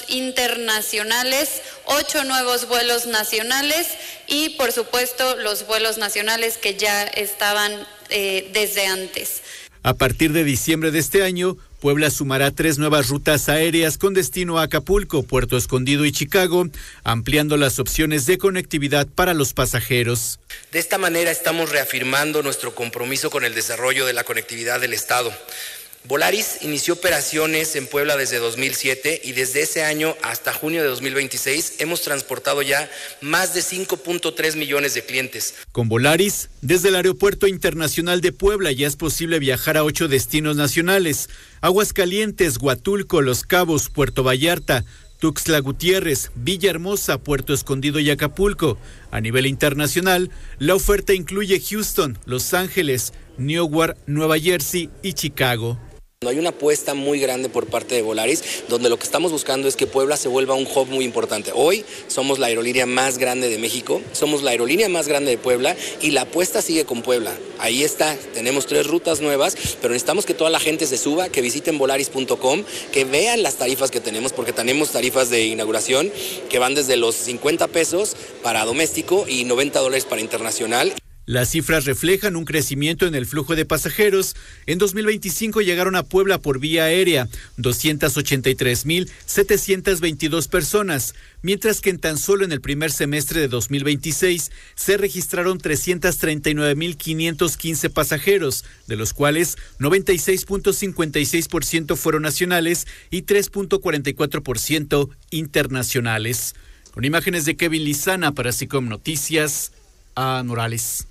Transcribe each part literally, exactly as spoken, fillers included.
internacionales, ocho nuevos vuelos nacionales y, por supuesto, los vuelos nacionales que ya estaban eh, desde antes. A partir de diciembre de este año, Puebla sumará tres nuevas rutas aéreas con destino a Acapulco, Puerto Escondido y Chicago, ampliando las opciones de conectividad para los pasajeros. De esta manera estamos reafirmando nuestro compromiso con el desarrollo de la conectividad del Estado. Volaris inició operaciones en Puebla desde dos mil siete y desde ese año hasta junio de dos mil veintiséis hemos transportado ya más de cinco punto tres millones de clientes. Con Volaris, desde el Aeropuerto Internacional de Puebla ya es posible viajar a ocho destinos nacionales: Aguascalientes, Huatulco, Los Cabos, Puerto Vallarta, Tuxtla Gutiérrez, Villahermosa, Puerto Escondido y Acapulco. A nivel internacional, la oferta incluye Houston, Los Ángeles, Newark, Nueva Jersey y Chicago. Hay una apuesta muy grande por parte de Volaris, donde lo que estamos buscando es que Puebla se vuelva un hub muy importante. Hoy somos la aerolínea más grande de México, somos la aerolínea más grande de Puebla y la apuesta sigue con Puebla. Ahí está, tenemos tres rutas nuevas, pero necesitamos que toda la gente se suba, que visiten volaris punto com, que vean las tarifas que tenemos, porque tenemos tarifas de inauguración que van desde los cincuenta pesos para doméstico y noventa dólares para internacional. Las cifras reflejan un crecimiento en el flujo de pasajeros. En dos mil veinticinco llegaron a Puebla por vía aérea doscientas ochenta y tres mil setecientas veintidós personas, mientras que en tan solo en el primer semestre de dos mil veintiséis se registraron trescientos treinta y nueve mil quinientos quince pasajeros, de los cuales noventa y seis punto cincuenta y seis por ciento fueron nacionales y tres punto cuarenta y cuatro por ciento internacionales. Con imágenes de Kevin Lizana para Sicom Noticias, a Morales.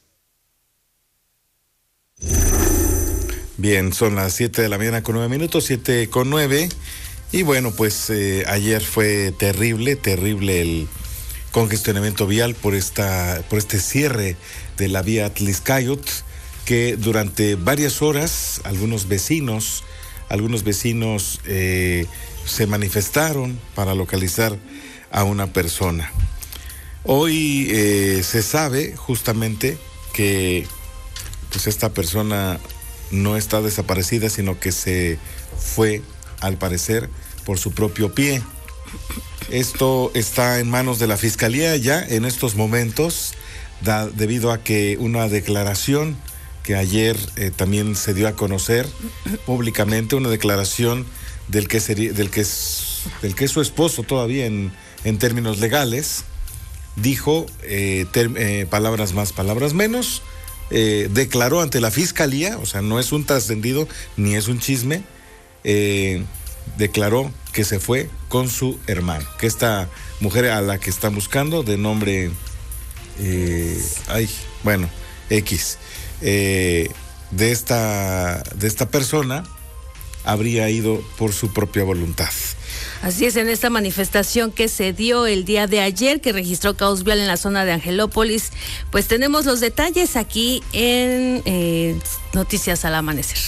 Bien, son las siete de la mañana con nueve minutos, siete con nueve. Y bueno, pues eh, ayer fue terrible, terrible el congestionamiento vial por esta, por este cierre de la vía Atlixcáyotl, que durante varias horas algunos vecinos, algunos vecinos eh, se manifestaron para localizar a una persona. Hoy eh, se sabe justamente que pues esta persona no está desaparecida, sino que se fue, al parecer, por su propio pie. Esto está en manos de la Fiscalía ya en estos momentos, da, debido a que una declaración que ayer eh, también se dio a conocer públicamente, una declaración del que sería, del que es, del que es su esposo todavía en, en términos legales, dijo eh, ter, eh, palabras más, palabras menos. Eh, declaró ante la Fiscalía, o sea, no es un trascendido ni es un chisme, eh, declaró que se fue con su hermano, que esta mujer a la que están buscando, de nombre, eh, ay, bueno, X, eh, de esta, de esta persona, habría ido por su propia voluntad. Así es, en esta manifestación que se dio el día de ayer, que registró caos vial en la zona de Angelópolis, pues tenemos los detalles aquí en eh, Noticias al Amanecer.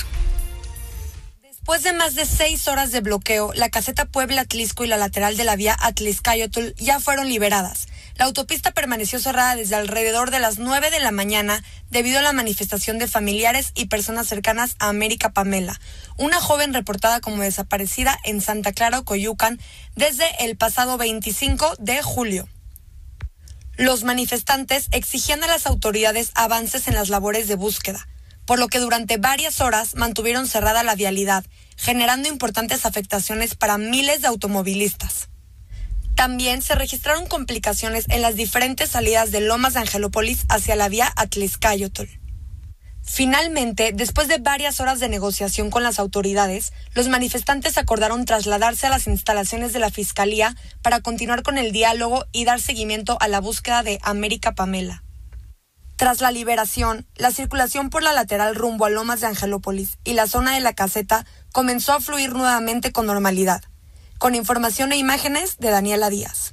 Después de más de seis horas de bloqueo, la caseta Puebla-Atlixco y la lateral de la vía Atlixcáyotl ya fueron liberadas. La autopista permaneció cerrada desde alrededor de las nueve de la mañana debido a la manifestación de familiares y personas cercanas a América Pamela, una joven reportada como desaparecida en Santa Clara, Coyucan, desde el pasado veinticinco de julio. Los manifestantes exigían a las autoridades avances en las labores de búsqueda, por lo que durante varias horas mantuvieron cerrada la vialidad, generando importantes afectaciones para miles de automovilistas. También se registraron complicaciones en las diferentes salidas de Lomas de Angelópolis hacia la vía Atlixcáyotl. Finalmente, después de varias horas de negociación con las autoridades, los manifestantes acordaron trasladarse a las instalaciones de la Fiscalía para continuar con el diálogo y dar seguimiento a la búsqueda de América Pamela. Tras la liberación, la circulación por la lateral rumbo a Lomas de Angelópolis y la zona de la caseta comenzó a fluir nuevamente con normalidad. Con información e imágenes de Daniela Díaz.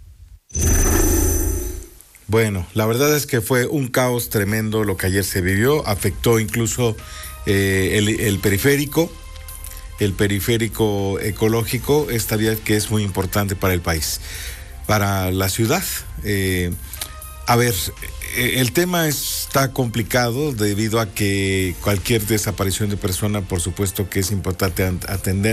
Bueno, la verdad es que fue un caos tremendo lo que ayer se vivió, afectó incluso eh, el, el periférico, el periférico ecológico, esta vía que es muy importante para el país, para la ciudad. Eh, a ver, el tema está complicado debido a que cualquier desaparición de persona, por supuesto que es importante atender.